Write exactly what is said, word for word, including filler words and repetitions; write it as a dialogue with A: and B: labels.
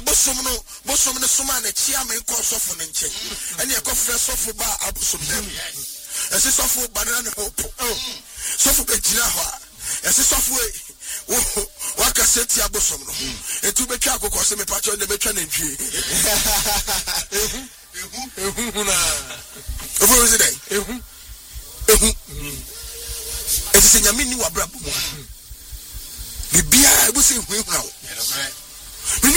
A: bosom no bosom no soma na chia me ko sofo ne nche ene e ko frɛ sofo ba abosom dem ese sofo banana ne hopo sofo be gina ho a ese sofo e wa ka seti abosom no etu betwa akokɔ se me pacho ne betwa na ntwie ehu ehu na efu se dai ehu ehu ese se nyame ni wa brabo mu bibia e bu se hu ehu na wo